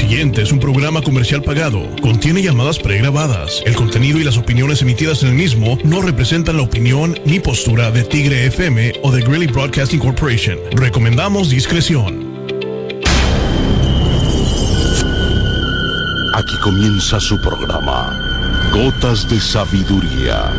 siguiente es un programa comercial pagado. Contiene llamadas pregrabadas. El contenido y las opiniones emitidas en el mismo no representan la opinión ni postura de Tigre FM o de Greeley Broadcasting Corporation. Recomendamos discreción. Aquí comienza su programa, Gotas de Sabiduría.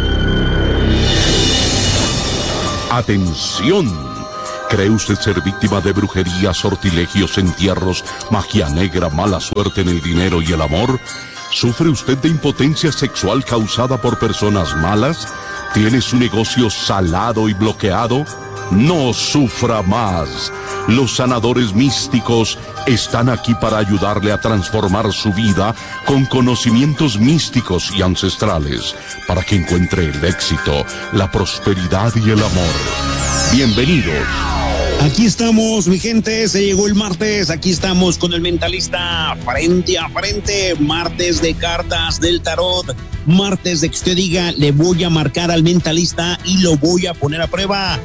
¡Atención! ¿Cree usted ser víctima de brujería, sortilegios, entierros, magia negra, mala suerte en el dinero y el amor? ¿Sufre usted de impotencia sexual causada por personas malas? ¿Tiene su negocio salado y bloqueado? No sufra más. Los sanadores místicos están aquí para ayudarle a transformar su vida con conocimientos místicos y ancestrales, para que encuentre el éxito, la prosperidad y el amor. Bienvenidos. Aquí estamos, mi gente, se llegó el martes, aquí estamos con el mentalista frente a frente, martes de cartas del tarot, martes de que usted diga, le voy a marcar al mentalista y lo voy a poner a prueba.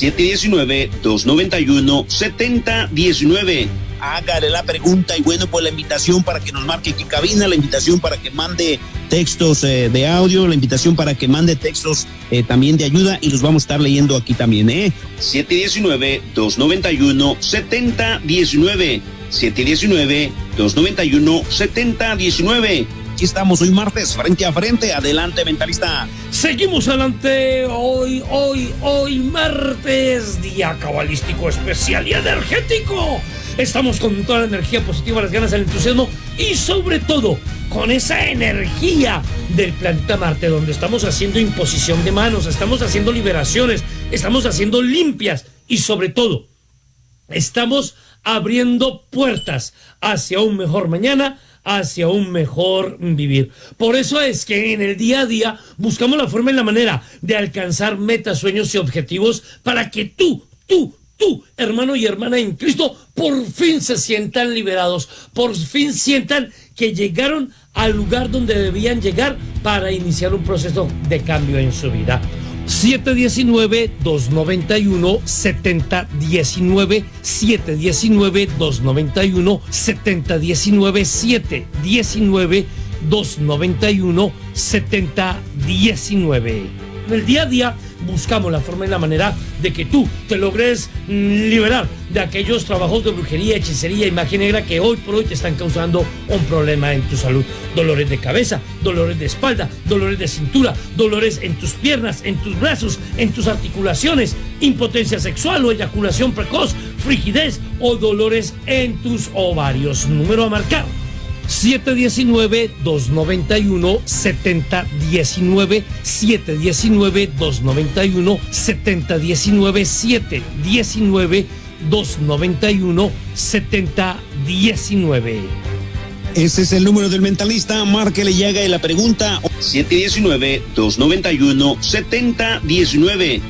719-291-7019. Hágale la pregunta y bueno, pues la invitación para que nos marque aquí cabina, la invitación para que mande textos de audio, la invitación para que mande textos también de ayuda y los vamos a estar leyendo aquí también, 719-291-7019. 719-291-7019. Aquí estamos hoy martes, frente a frente. Adelante, mentalista. Seguimos adelante. Hoy martes, día cabalístico especial y energético. Estamos con toda la energía positiva, las ganas, el entusiasmo y sobre todo con esa energía del planeta Marte, donde estamos haciendo imposición de manos, estamos haciendo liberaciones, estamos haciendo limpias y sobre todo estamos abriendo puertas hacia un mejor mañana, hacia un mejor vivir. Por eso es que en el día a día buscamos la forma y la manera de alcanzar metas, sueños y objetivos para que tú, hermano y hermana en Cristo, por fin se sientan liberados, por fin sientan que llegaron al lugar donde debían llegar para iniciar un proceso de cambio en su vida. 719-291-7019, 719-291-7019, 719-291-7019. En el día a día buscamos la forma y la manera de que tú te logres liberar de aquellos trabajos de brujería, hechicería y magia negra que hoy por hoy te están causando un problema en tu salud. Dolores de cabeza, dolores de espalda, dolores de cintura, dolores en tus piernas, en tus brazos, en tus articulaciones, impotencia sexual o eyaculación precoz, frigidez o dolores en tus ovarios. Número a marcar: 719-291-7019, 719-291-7019, 719-291-7019. Ese es el número del mentalista, márquele y haga la pregunta. 719-291-7019,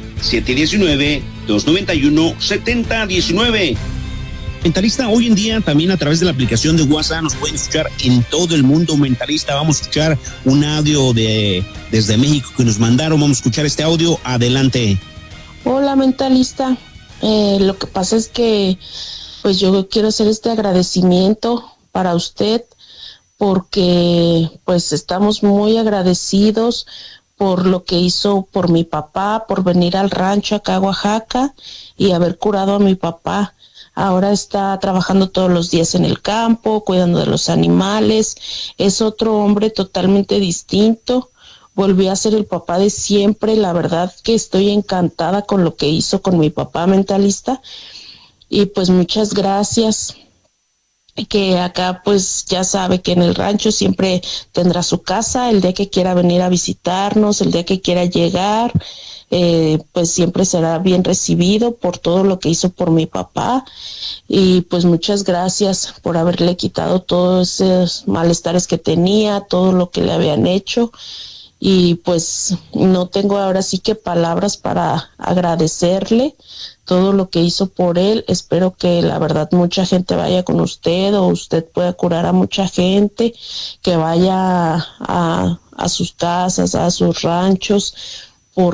719-291-7019. Mentalista, hoy en día también a través de la aplicación de WhatsApp nos pueden escuchar en todo el mundo. Mentalista, vamos a escuchar un audio desde México que nos mandaron. Vamos a escuchar este audio. Adelante. Hola, mentalista. Lo que pasa es que pues yo quiero hacer este agradecimiento para usted porque pues estamos muy agradecidos por lo que hizo por mi papá, por venir al rancho acá a Oaxaca y haber curado a mi papá. Ahora está trabajando todos los días en el campo, cuidando de los animales. Es otro hombre totalmente distinto. Volví a ser el papá de siempre. La verdad que estoy encantada con lo que hizo con mi papá, mentalista. Y pues muchas gracias. Que acá pues ya sabe que en el rancho siempre tendrá su casa. El día que quiera venir a visitarnos, el día que quiera llegar, pues siempre será bien recibido por todo lo que hizo por mi papá. Y pues muchas gracias por haberle quitado todos esos malestares que tenía, todo lo que le habían hecho. Y pues no tengo ahora sí que palabras para agradecerle todo lo que hizo por él. Espero que la verdad mucha gente vaya con usted o usted pueda curar a mucha gente, que vaya a sus casas, a sus ranchos,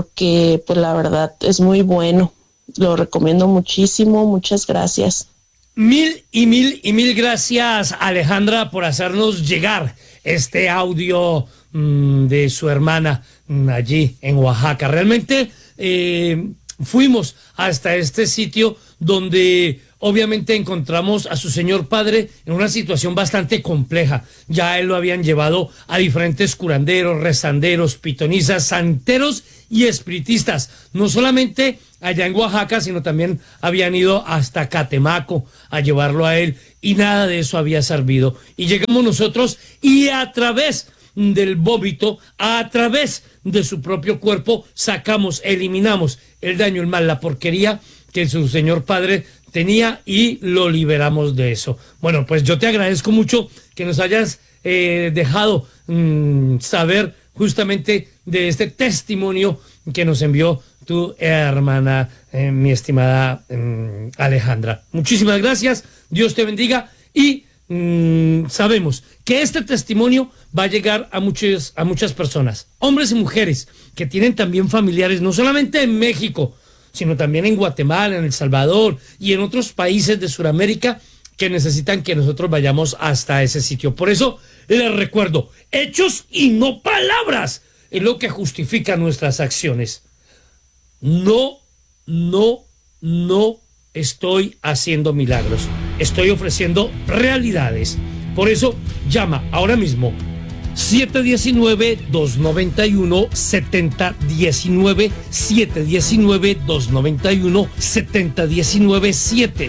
porque pues la verdad es muy bueno. Lo recomiendo muchísimo. Muchas gracias. Mil gracias, Alejandra, por hacernos llegar este audio de su hermana allí en Oaxaca. Realmente fuimos hasta este sitio donde obviamente encontramos a su señor padre en una situación bastante compleja. Ya él lo habían llevado a diferentes curanderos, rezanderos, pitonizas, santeros y espiritistas. No solamente allá en Oaxaca, sino también habían ido hasta Catemaco a llevarlo a él y nada de eso había servido. Y llegamos nosotros y a través del vómito, a través de su propio cuerpo, eliminamos el daño, el mal, la porquería que su señor padre tenía y lo liberamos de eso. Bueno, pues yo te agradezco mucho que nos hayas dejado saber justamente de este testimonio que nos envió tu hermana, mi estimada Alejandra. Muchísimas gracias, Dios te bendiga y sabemos que este testimonio va a llegar a muchas personas, hombres y mujeres que tienen también familiares, no solamente en México, sino también en Guatemala, en El Salvador y en otros países de Sudamérica que necesitan que nosotros vayamos hasta ese sitio. Por eso les recuerdo, hechos y no palabras es lo que justifica nuestras acciones. No estoy haciendo milagros, estoy ofreciendo realidades. Por eso llama ahora mismo 719-291-7019, 719-291-7019,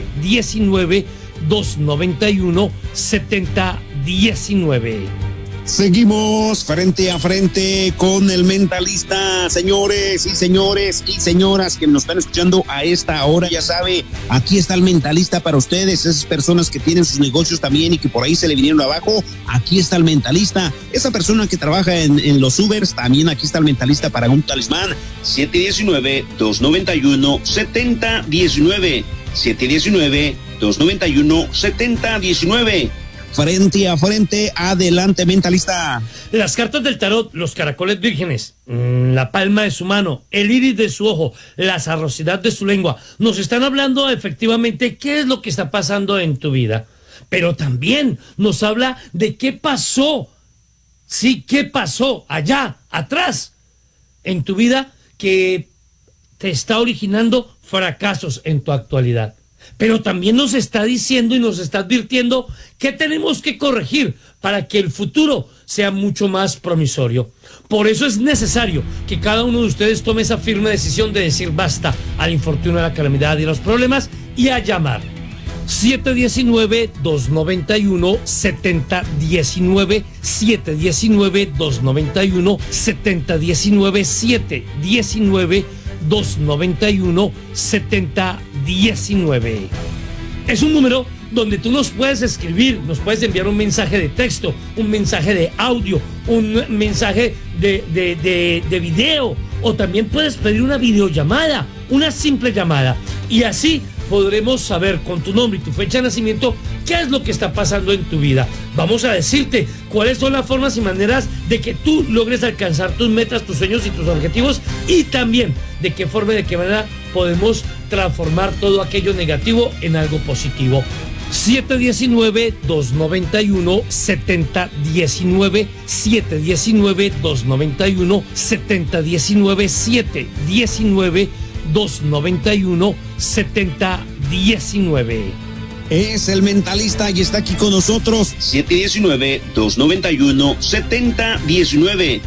719-291-7019. Seguimos frente a frente con el mentalista, señores y señoras que nos están escuchando a esta hora. Ya sabe, aquí está el mentalista para ustedes, esas personas que tienen sus negocios también y que por ahí se le vinieron abajo. Aquí está el mentalista. Esa persona que trabaja en los Ubers, también aquí está el mentalista para un talismán. 719-291-7019, 719-291-7019. Frente a frente, adelante, mentalista. Las cartas del tarot, los caracoles vírgenes, la palma de su mano, el iris de su ojo, la sarrosidad de su lengua, nos están hablando efectivamente qué es lo que está pasando en tu vida. Pero también nos habla de qué pasó, sí, qué pasó allá, atrás, en tu vida que te está originando fracasos en tu actualidad. Pero también nos está diciendo y nos está advirtiendo que tenemos que corregir para que el futuro sea mucho más promisorio. Por eso es necesario que cada uno de ustedes tome esa firme decisión de decir basta al infortunio, a la calamidad y a los problemas y a llamar 719-291-7019, 719-291-7019, 719-291-7019. Es un número donde tú nos puedes escribir, nos puedes enviar un mensaje de texto, un mensaje de audio, un mensaje de video, o también puedes pedir una videollamada, una simple llamada, y así podremos saber con tu nombre y tu fecha de nacimiento qué es lo que está pasando en tu vida. Vamos a decirte cuáles son las formas y maneras de que tú logres alcanzar tus metas, tus sueños y tus objetivos, y también de qué forma y de qué manera podemos transformar todo aquello negativo en algo positivo. 719-291-7019, 719-291-7019, 719-291-7019. Es el mentalista y está aquí con nosotros. 719-291-7019,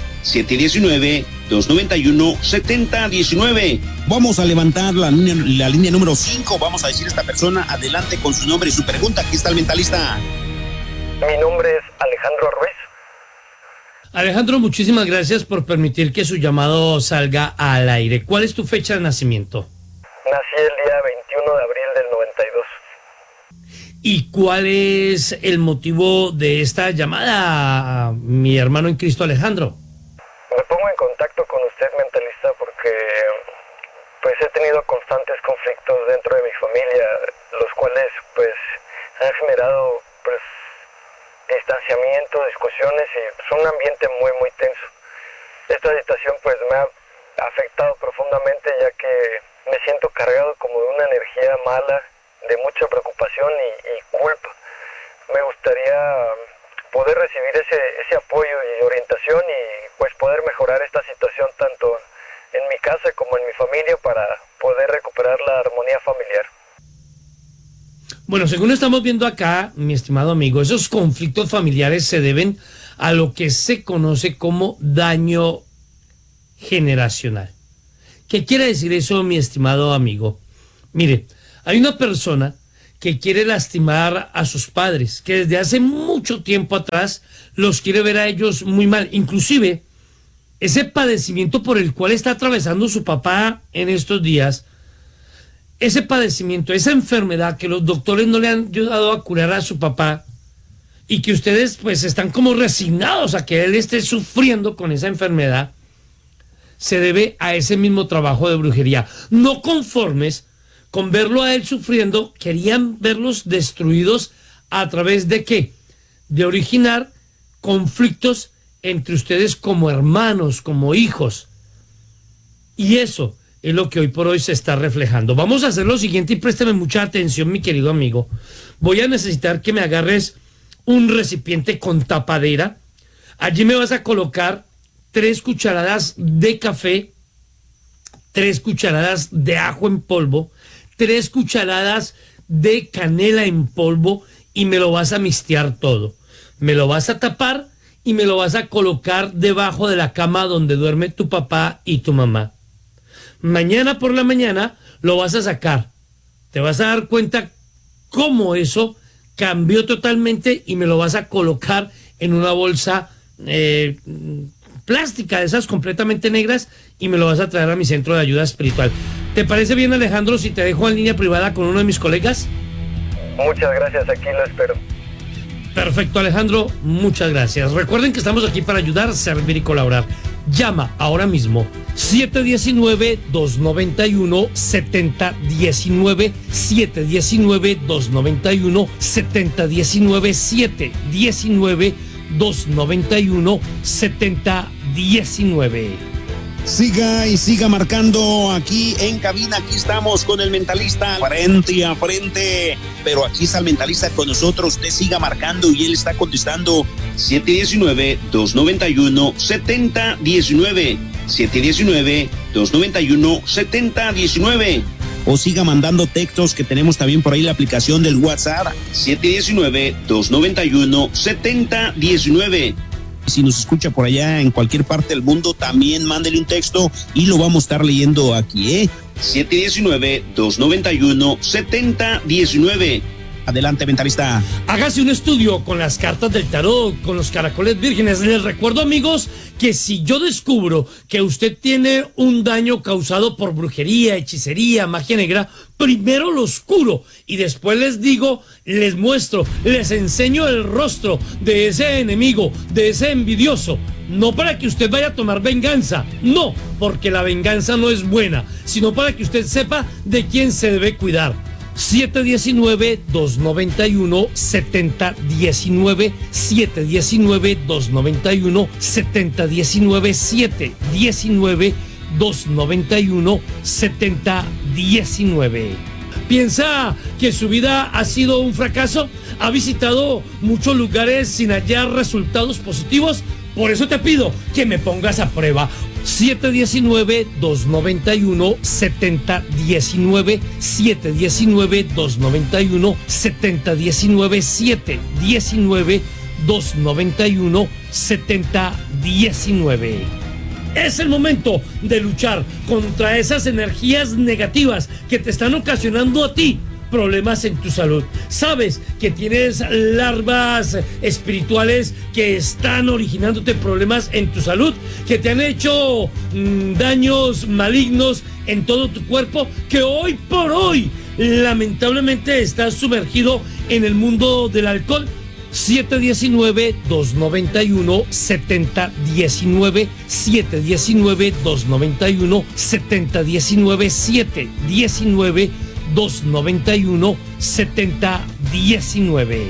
719-291-7019. Vamos a levantar la línea número 5. Vamos a decir a esta persona adelante con su nombre y su pregunta. Aquí está el mentalista. Mi nombre es Alejandro Ruiz. Alejandro, muchísimas gracias por permitir que su llamado salga al aire. ¿Cuál es tu fecha de nacimiento? Nací el día 21 de abril del 92. ¿Y cuál es el motivo de esta llamada, mi hermano en Cristo Alejandro? Me pongo en contacto con usted, mentalista, porque pues he tenido constantes conflictos dentro de mi familia, los cuales pues han generado pues distanciamiento, discusiones y pues, un ambiente muy muy tenso. Esta situación pues me ha afectado profundamente, ya que me siento cargado como de una energía mala de mucha preocupación y culpa. Me gustaría poder recibir ese apoyo y orientación y pues poder mejorar esta situación tanto en mi casa como en mi familia para poder recuperar la armonía familiar. Bueno, según estamos viendo acá, mi estimado amigo, esos conflictos familiares se deben a lo que se conoce como daño generacional. ¿Qué quiere decir eso, mi estimado amigo? Mire, hay una persona que quiere lastimar a sus padres, que desde hace mucho tiempo atrás los quiere ver a ellos muy mal. Inclusive, ese padecimiento por el cual está atravesando su papá en estos días, ese padecimiento, esa enfermedad que los doctores no le han ayudado a curar a su papá y que ustedes pues están como resignados a que él esté sufriendo con esa enfermedad, se debe a ese mismo trabajo de brujería. No conformes con verlo a él sufriendo, querían verlos destruidos a través de ¿qué? De originar conflictos entre ustedes como hermanos, como hijos. Y eso es lo que hoy por hoy se está reflejando. Vamos a hacer lo siguiente y présteme mucha atención, mi querido amigo. Voy a necesitar que me agarres un recipiente con tapadera. Allí me vas a colocar 3 cucharadas de café, 3 cucharadas de ajo en polvo, 3 cucharadas de canela en polvo y me lo vas a mixtear todo. Me lo vas a tapar y me lo vas a colocar debajo de la cama donde duerme tu papá y tu mamá. Mañana por la mañana lo vas a sacar. Te vas a dar cuenta cómo eso cambió totalmente y me lo vas a colocar en una bolsa plástica de esas completamente negras y me lo vas a traer a mi centro de ayuda espiritual. ¿Te parece bien, Alejandro, si te dejo en línea privada con uno de mis colegas? Muchas gracias, aquí lo espero. Perfecto, Alejandro, muchas gracias. Recuerden que estamos aquí para ayudar, servir y colaborar. Llama ahora mismo 719-291-7019, 719-291-7019, 719-291-7019. Siga y siga marcando aquí en cabina. Aquí estamos con el mentalista frente a frente. Pero aquí está el mentalista con nosotros. Usted siga marcando y él está contestando 719-291-7019. 719-291-7019. O siga mandando textos que tenemos también por ahí la aplicación del WhatsApp. 719-291-7019. Si nos escucha por allá en cualquier parte del mundo, también mándele un texto y lo vamos a estar leyendo aquí, 719-291-7019. Adelante, mentalista. Hágase un estudio con las cartas del tarot, con los caracoles vírgenes. Les recuerdo, amigos, que si yo descubro que usted tiene un daño causado por brujería, hechicería, magia negra, primero lo oscuro y después les digo, les muestro, les enseño el rostro de ese enemigo, de ese envidioso. No para que usted vaya a tomar venganza, no, porque la venganza no es buena, sino para que usted sepa de quién se debe cuidar. 719-291-7019, 719-291-7019, 719-291-7019. ¿Piensa que su vida ha sido un fracaso? ¿Ha visitado muchos lugares sin hallar resultados positivos? Por eso te pido que me pongas a prueba. 719-291-7019, 719-291-7019, 719-291-7019. Es el momento de luchar contra esas energías negativas que te están ocasionando a ti problemas en tu salud. Sabes que tienes larvas espirituales que están originándote problemas en tu salud, que te han hecho daños malignos en todo tu cuerpo, que hoy por hoy lamentablemente estás sumergido en el mundo del alcohol. 719-291-7019, 719-291-7019, 719-291-7019.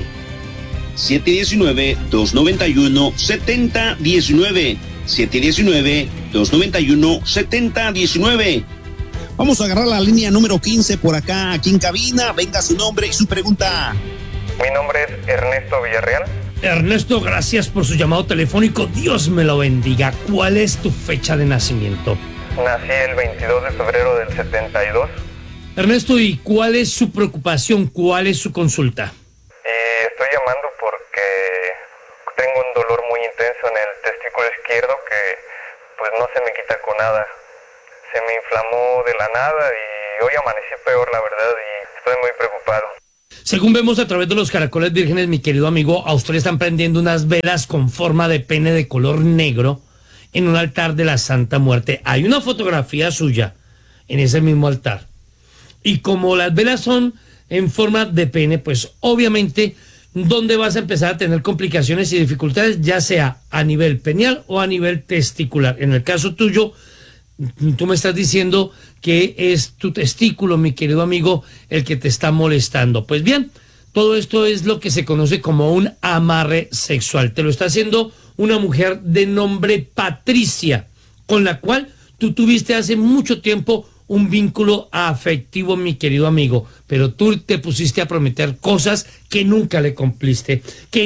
719-291-7019, 719-291-7019. Vamos a agarrar la línea número 15 por acá, aquí en cabina. Venga su nombre y su pregunta. Mi nombre es Ernesto Villarreal. Ernesto, gracias por su llamado telefónico. Dios me lo bendiga. ¿Cuál es tu fecha de nacimiento? Nací el 22 de febrero del 72. Ernesto, ¿y cuál es su preocupación? ¿Cuál es su consulta? Estoy llamando porque tengo un dolor muy intenso en el testículo izquierdo que pues no se me quita con nada. Se me inflamó de la nada y hoy amanecí peor, la verdad, y estoy muy preocupado. Según vemos a través de los caracoles vírgenes, mi querido amigo, a usted le están prendiendo unas velas con forma de pene de color negro en un altar de la Santa Muerte. Hay una fotografía suya en ese mismo altar. Y como las velas son en forma de pene, pues obviamente donde vas a empezar a tener complicaciones y dificultades, ya sea a nivel peneal o a nivel testicular. En el caso tuyo, tú me estás diciendo que es tu testículo, mi querido amigo, el que te está molestando. Pues bien, todo esto es lo que se conoce como un amarre sexual. Te lo está haciendo una mujer de nombre Patricia, con la cual tú tuviste hace mucho tiempo un vínculo afectivo, mi querido amigo, pero tú te pusiste a prometer cosas que nunca le cumpliste,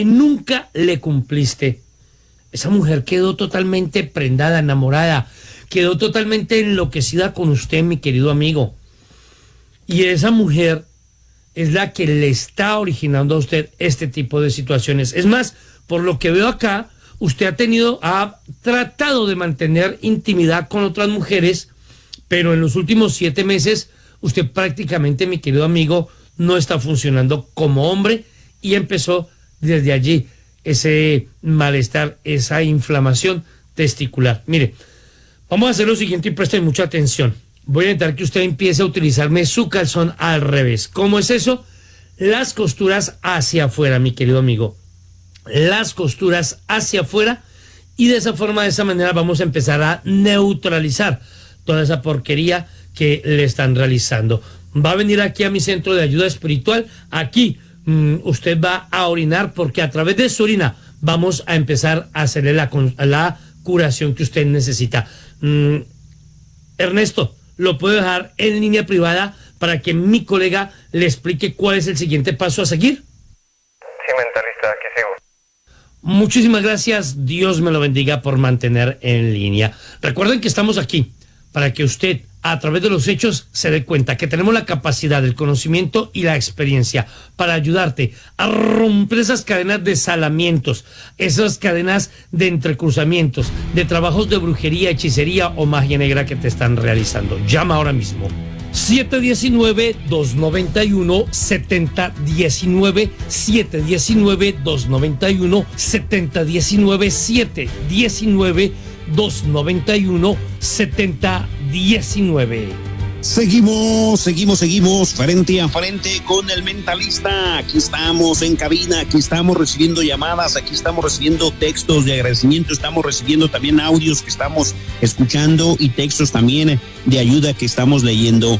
Esa mujer quedó totalmente prendada, enamorada, quedó totalmente enloquecida con usted, mi querido amigo. Y esa mujer es la que le está originando a usted este tipo de situaciones. Es más, por lo que veo acá, usted ha tratado de mantener intimidad con otras mujeres, pero en los últimos 7 meses, usted prácticamente, mi querido amigo, no está funcionando como hombre y empezó desde allí ese malestar, esa inflamación testicular. Mire, vamos a hacer lo siguiente y presten mucha atención. Voy a intentar que usted empiece a utilizarme su calzón al revés. ¿Cómo es eso? Las costuras hacia afuera, mi querido amigo. Las costuras hacia afuera, y de esa manera vamos a empezar a neutralizar toda esa porquería que le están realizando. Va a venir aquí a mi centro de ayuda espiritual. Aquí usted va a orinar, porque a través de su orina vamos a empezar a hacerle la curación que usted necesita. Ernesto, lo puedo dejar en línea privada para que mi colega le explique cuál es el siguiente paso a seguir. Sí, mentalista, aquí sigo. Muchísimas gracias. Dios me lo bendiga por mantener en línea. Recuerden que estamos aquí para que usted, a través de los hechos, se dé cuenta que tenemos la capacidad, el conocimiento y la experiencia para ayudarte a romper esas cadenas de salamientos, esas cadenas de entrecruzamientos, de trabajos de brujería, hechicería o magia negra que te están realizando. Llama ahora mismo. 719-291-7019, 719-291-7019, 719-291-7019. Seguimos frente a frente con el mentalista. Aquí estamos en cabina, aquí estamos recibiendo llamadas, aquí estamos recibiendo textos de agradecimiento, estamos recibiendo también audios que estamos escuchando y textos también de ayuda que estamos leyendo.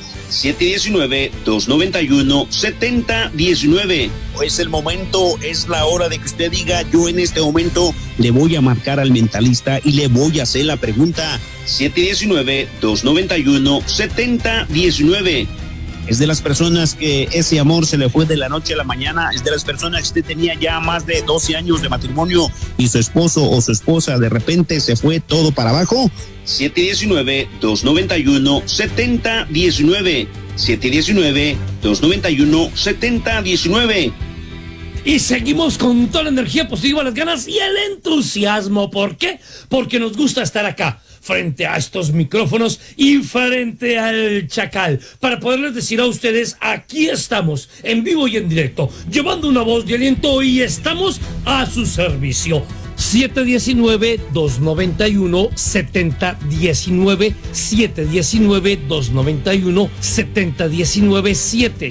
719-291-7019. Es el momento, es la hora de que usted diga: yo en este momento le voy a marcar al mentalista y le voy a hacer la pregunta. 719-291-7019. Es de las personas que ese amor se le fue de la noche a la mañana. Es de las personas que usted tenía ya más de 12 años de matrimonio y su esposo o su esposa de repente se fue todo para abajo. 719-291-7019. 719-291-7019. Y seguimos con toda la energía positiva, las ganas y el entusiasmo. ¿Por qué? Porque nos gusta estar acá, frente a estos micrófonos y frente al chacal, para poderles decir a ustedes: aquí estamos, en vivo y en directo, llevando una voz de aliento y estamos a su servicio. 719-291-7019, 719-291-7019,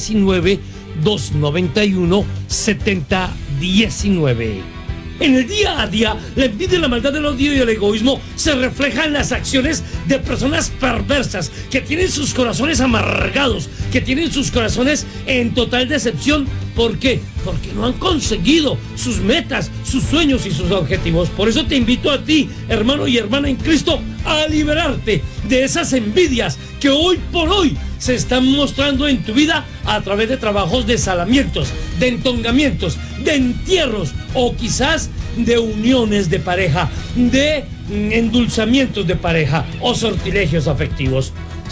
719-291-7019. En el día a día, la envidia, la maldad, el odio y el egoísmo se reflejan en las acciones de personas perversas que tienen sus corazones amargados, que tienen sus corazones en total decepción ¿Por qué? Porque no han conseguido sus metas, sus sueños y sus objetivos. Por eso te invito a ti, hermano y hermana en Cristo, a liberarte de esas envidias que hoy por hoy se están mostrando en tu vida a través de trabajos de salamientos, de entongamientos, de entierros o quizás de uniones de pareja, de endulzamientos de pareja o sortilegios afectivos.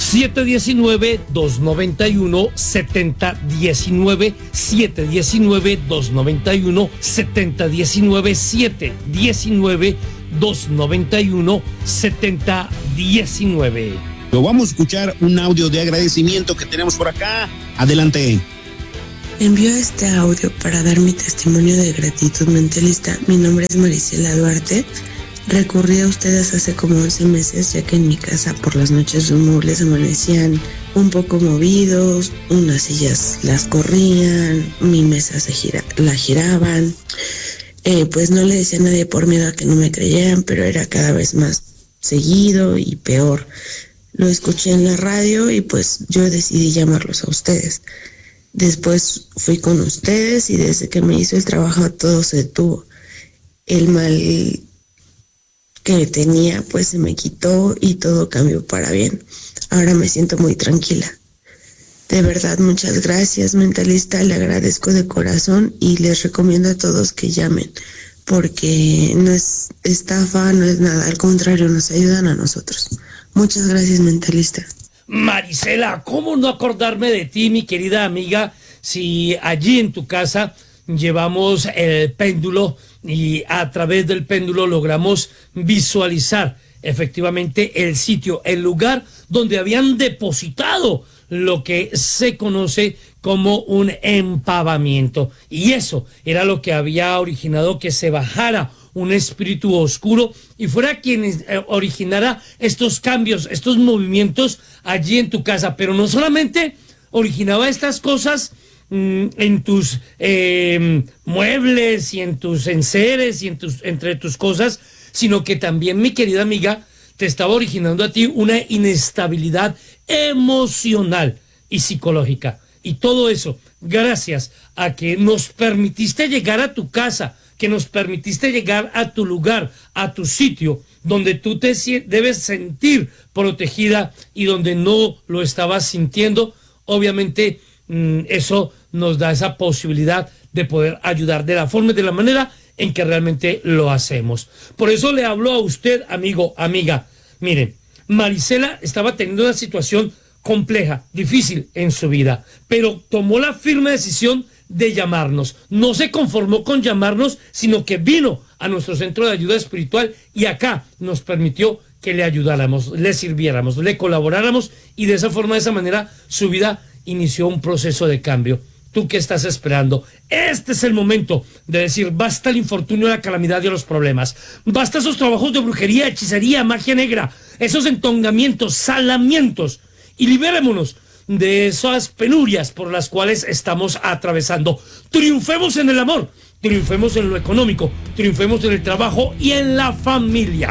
719-291-7019, 719-291-7019, 719-291-7019. Lo vamos a escuchar un audio de agradecimiento que tenemos por acá. Adelante. Envío este audio para dar mi testimonio de gratitud mentalista. Mi nombre es Marisela Duarte. Recurrí a ustedes hace como 11 meses, ya que en mi casa por las noches los muebles amanecían un poco movidos, unas sillas las corrían, mi mesa la giraban. Pues no le decía a nadie por miedo a que no me creyeran, pero era cada vez más seguido y peor. Lo escuché en la radio y pues yo decidí llamarlos a ustedes. Después fui con ustedes y desde que me hizo el trabajo todo se detuvo. El mal que tenía pues se me quitó y todo cambió para bien. Ahora me siento muy tranquila. De verdad, muchas gracias, mentalista, le agradezco de corazón y les recomiendo a todos que llamen, porque no es estafa, no es nada, al contrario, nos ayudan a nosotros. Muchas gracias, mentalista. Marisela, ¿cómo no acordarme de ti, mi querida amiga, si allí en tu casa llevamos el péndulo y a través del péndulo logramos visualizar efectivamente el sitio, el lugar donde habían depositado lo que se conoce como un empavamiento, y eso era lo que había originado que se bajara un espíritu oscuro y fuera quien originara estos cambios, estos movimientos allí en tu casa. Pero no solamente originaba estas cosas en tus muebles y en tus enseres y entre tus cosas, sino que también, mi querida amiga, te estaba originando a ti una inestabilidad emocional y psicológica. Y todo eso gracias a que nos permitiste llegar a tu casa, que nos permitiste llegar a tu lugar, a tu sitio, donde tú te debes sentir protegida y donde no lo estabas sintiendo. Obviamente eso nos da esa posibilidad de poder ayudar de la forma y de la manera en que realmente lo hacemos. Por eso le hablo a usted, amigo, amiga. Miren, Marisela estaba teniendo una situación compleja, difícil en su vida, pero tomó la firme decisión de llamarnos. No se conformó con llamarnos, sino que vino a nuestro centro de ayuda espiritual y acá nos permitió que le ayudáramos, le sirviéramos, le colaboráramos, y de esa forma, de esa manera, su vida inició un proceso de cambio. ¿Tú qué estás esperando? Este es el momento de decir basta el infortunio, la calamidad y los problemas. Basta esos trabajos de brujería, hechicería, magia negra, esos entongamientos, salamientos, y liberémonos de esas penurias por las cuales estamos atravesando. Triunfemos en el amor, triunfemos en lo económico, triunfemos en el trabajo y en la familia.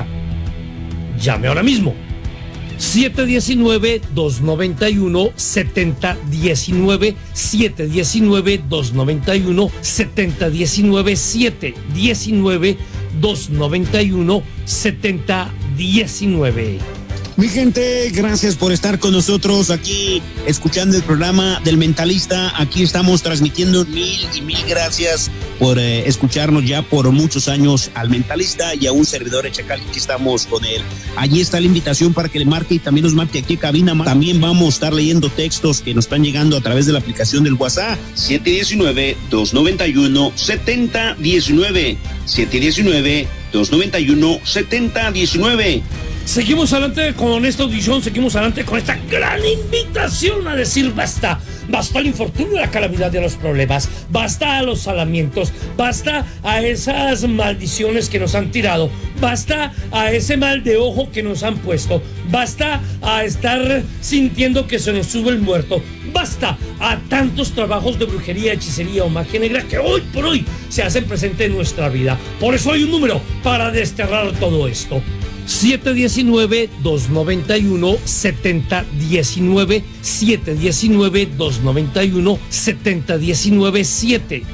Llame ahora mismo. 719-291-7019, 719-291-7019, 719-291-7019. Mi gente, gracias por estar con nosotros aquí, escuchando el programa del Mentalista. Aquí estamos transmitiendo mil gracias por escucharnos ya por muchos años al Mentalista y a un servidor Echacali. Aquí estamos con él. Allí está la invitación para que le marque y también nos marque aquí en cabina. También vamos a estar leyendo textos que nos están llegando a través de la aplicación del WhatsApp. 719-291-7019. 719-291-7019. Seguimos adelante con esta audición, seguimos adelante con esta gran invitación a decir basta. Basta al infortunio, la calamidad de los problemas, basta a los salamientos, basta a esas maldiciones que nos han tirado, basta a ese mal de ojo que nos han puesto, basta a estar sintiendo que se nos sube el muerto, basta a tantos trabajos de brujería, hechicería o magia negra que hoy por hoy se hacen presente en nuestra vida. Por eso hay un número para desterrar todo esto. 719-291-7019, 719-291-7019,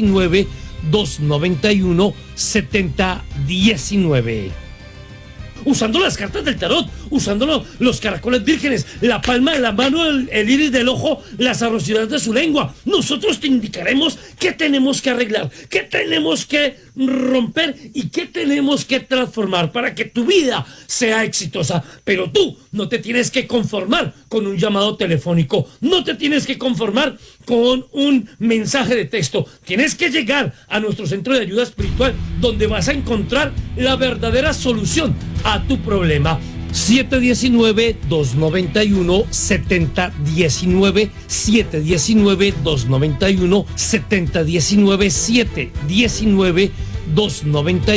719-291-7019. Usando las cartas del tarot, usando los caracoles vírgenes, la palma de la mano, el iris del ojo, la sabrosidad de su lengua. Nosotros te indicaremos qué tenemos que arreglar, qué tenemos que romper y qué tenemos que transformar para que tu vida sea exitosa. Pero tú no te tienes que conformar con un llamado telefónico, no te tienes que conformar con un mensaje de texto. Tienes que llegar a nuestro centro de ayuda espiritual, donde vas a encontrar la verdadera solución a tu problema. 719-291-7019, 719-291-7019, 719-291